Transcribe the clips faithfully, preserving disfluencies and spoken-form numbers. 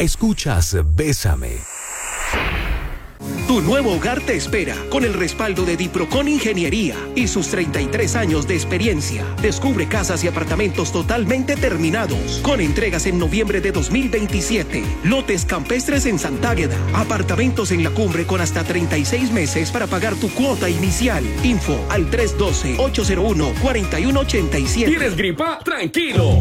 Escuchas Bésame. Tu nuevo hogar te espera con el respaldo de Diprocon Ingeniería y sus treinta y tres años de experiencia. Descubre casas y apartamentos totalmente terminados con entregas en noviembre de dos mil veintisiete. Lotes campestres en Santágueda. Apartamentos en la cumbre con hasta treinta y seis meses para pagar tu cuota inicial. Info al tres uno dos, ocho cero uno, cuatro uno ocho siete. ¿Tienes gripa? Tranquilo.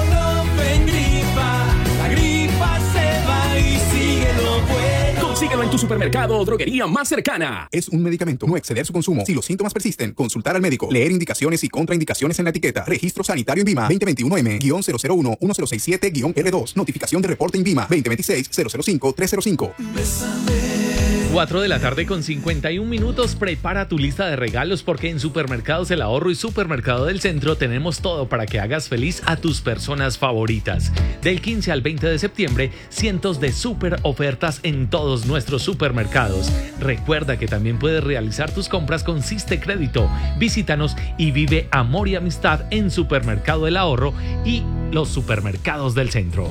Síguelo en tu supermercado o droguería más cercana. Es un medicamento. No exceder su consumo. Si los síntomas persisten, consultar al médico. Leer indicaciones y contraindicaciones en la etiqueta. Registro sanitario INVIMA veinte veintiuno M cero cero uno uno cero seis siete R dos. Notificación de reporte INVIMA veinte veintiséis cero cero cinco tres cero cinco. cuatro de la tarde con cincuenta y un minutos. Prepara tu lista de regalos porque en Supermercados El Ahorro y Supermercado del Centro tenemos todo para que hagas feliz a tus personas favoritas. Del quince al veinte de septiembre, cientos de super ofertas en todos nuestros supermercados. Recuerda que también puedes realizar tus compras con Siste Crédito. Visítanos y vive amor y amistad en Supermercado El Ahorro y los supermercados del centro.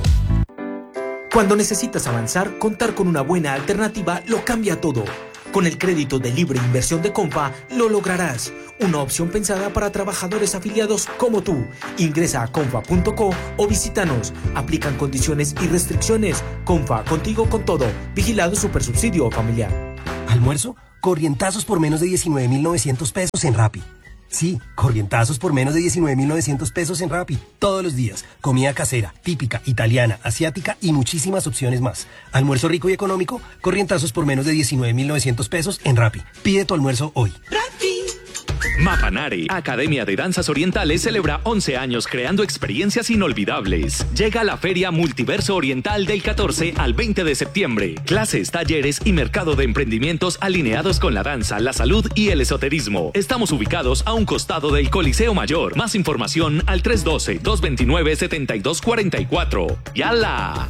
Cuando necesitas avanzar, contar con una buena alternativa lo cambia todo. Con el crédito de libre inversión de Comfa, lo lograrás. Una opción pensada para trabajadores afiliados como tú. Ingresa a comfa punto co o visítanos. Aplican condiciones y restricciones. Comfa, contigo con todo. Vigilado Supersubsidio Familiar. ¿Almuerzo? Corrientazos por menos de diecinueve mil novecientos pesos en Rappi. Sí, corrientazos por menos de diecinueve mil novecientos pesos en Rappi. Todos los días. Comida casera, típica, italiana, asiática y muchísimas opciones más. Almuerzo rico y económico, corrientazos por menos de diecinueve mil novecientos pesos en Rappi. Pide tu almuerzo hoy. ¡Rappi! Mapanare, Academia de Danzas Orientales, celebra once años creando experiencias inolvidables. Llega la Feria Multiverso Oriental del catorce al veinte de septiembre. Clases, talleres y mercado de emprendimientos alineados con la danza, la salud y el esoterismo. Estamos ubicados a un costado del Coliseo Mayor. Más información al tres uno dos, dos dos nueve, siete dos cuatro cuatro. ¡Yala!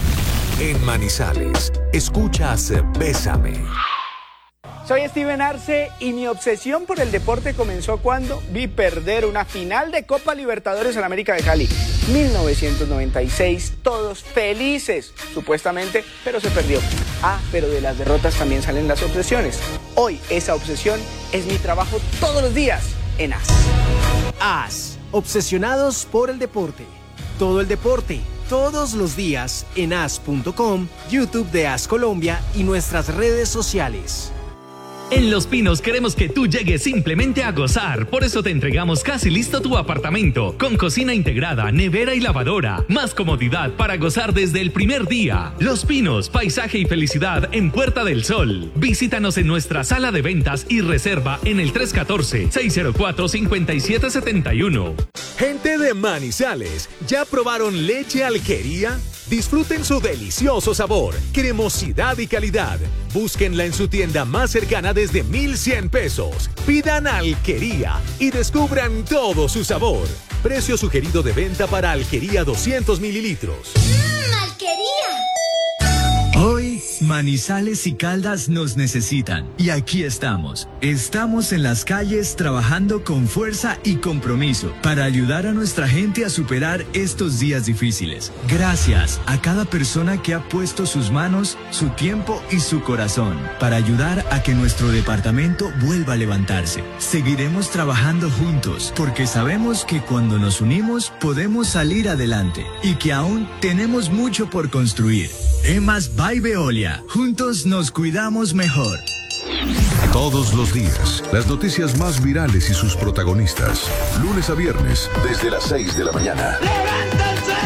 En Manizales, escuchas Bésame. Soy Steven Arce y mi obsesión por el deporte comenzó cuando vi perder una final de Copa Libertadores en América de Cali. mil novecientos noventa y seis, todos felices, supuestamente, pero se perdió. Ah, pero de las derrotas también salen las obsesiones. Hoy esa obsesión es mi trabajo todos los días en A S. A S, obsesionados por el deporte. Todo el deporte, todos los días en A S punto com, YouTube de A S Colombia y nuestras redes sociales. En Los Pinos queremos que tú llegues simplemente a gozar. Por eso te entregamos casi listo tu apartamento. Con cocina integrada, nevera y lavadora. Más comodidad para gozar desde el primer día. Los Pinos, paisaje y felicidad en Puerta del Sol. Visítanos en nuestra sala de ventas y reserva en el tres uno cuatro, seis cero cuatro, cinco siete siete uno. Gente de Manizales, ¿ya probaron leche Alquería? Disfruten su delicioso sabor, cremosidad y calidad. Búsquenla en su tienda más cercana desde mil cien pesos. Pidan Alquería y descubran todo su sabor. Precio sugerido de venta para Alquería doscientos mililitros. ¡Mmm, Alquería! Hoy, Manizales y Caldas nos necesitan. Y aquí estamos. Estamos en las calles trabajando con fuerza y compromiso para ayudar a nuestra gente a superar estos días difíciles. Gracias a cada persona que ha puesto sus manos, su tiempo y su corazón para ayudar a que nuestro departamento vuelva a levantarse. Seguiremos trabajando juntos porque sabemos que cuando nos unimos podemos salir adelante y que aún tenemos mucho por construir. Emas by Veolia. Juntos nos cuidamos mejor. Todos los días, las noticias más virales y sus protagonistas. Lunes a viernes, desde las seis de la mañana. ¡Levántense!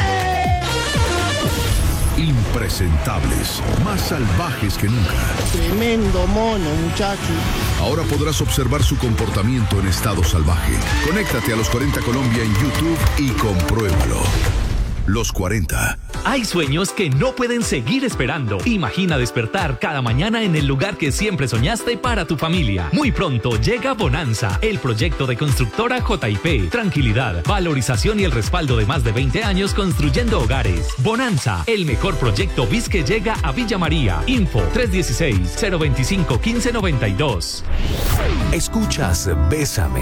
Impresentables, más salvajes que nunca. Tremendo mono, muchacho. Ahora podrás observar su comportamiento en estado salvaje. Conéctate a Los cuarenta Colombia en YouTube y compruébalo. Los cuarenta. Hay sueños que no pueden seguir esperando. Imagina despertar cada mañana en el lugar que siempre soñaste para tu familia. Muy pronto llega Bonanza, el proyecto de constructora J I P. Tranquilidad, valorización y el respaldo de más de veinte años construyendo hogares. Bonanza, el mejor proyecto B I S que llega a Villa María. Info tres uno seis, cero dos cinco, uno cinco nueve dos. Escuchas Bésame.